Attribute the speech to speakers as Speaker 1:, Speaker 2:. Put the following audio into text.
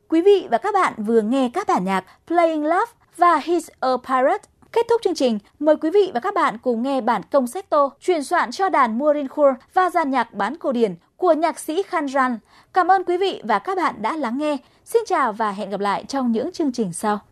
Speaker 1: Quý vị và các bạn vừa nghe các bản nhạc Playing Love và He's a Pirate. Kết thúc chương trình, mời quý vị và các bạn cùng nghe bản concerto truyền soạn cho đàn Mourincourt và dàn nhạc bán cổ điển của nhạc sĩ Khanjan. Cảm ơn quý vị và các bạn đã lắng nghe. Xin chào và hẹn gặp lại trong những chương trình sau.